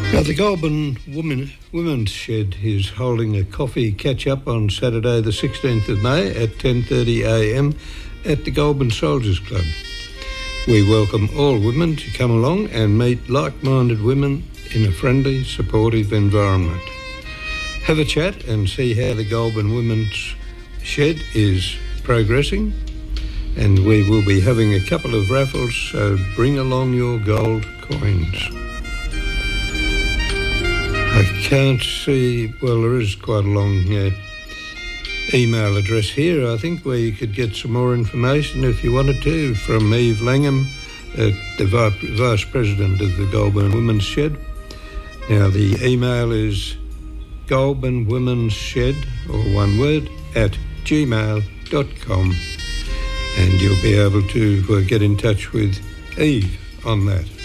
Now, the Goulburn Women's Shed is holding a coffee catch-up on Saturday the 16th of May at 10:30am at the Goulburn Soldiers Club. We welcome all women to come along and meet like-minded women in a friendly, supportive environment. Have a chat and see how the Goulburn Women's Shed is progressing, and we will be having a couple of raffles, so bring along your gold coins. I can't see, well, there is quite a long email address here, I think, where you could get some more information if you wanted to, from Eve Langham, the Vice President of the Goulburn Women's Shed. Now, the email is goulburnwomensshed, or one word, @gmail.com, and you'll be able to get in touch with Eve on that.